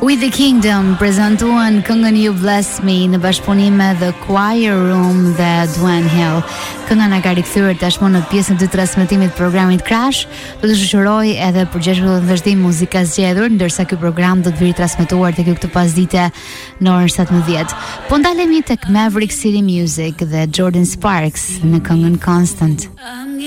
With the Kingdom prezantuan këngën You Bless Me në bashkëpunim me The Choir Room dhe Dwan Hill. Kënga na ka rikthyer tashmë në pjesën e dytë të transmetimit të programit Crash. Do të shoqëroj edhe përgjeshëm vazhdim muzika zgjedhur, ndërsa ky program do të vijë transmetuar tek ju këtë pasdite në orën 17. Po ndalemi tek Maverick City Music dhe Jordan Sparks në këngën Constant.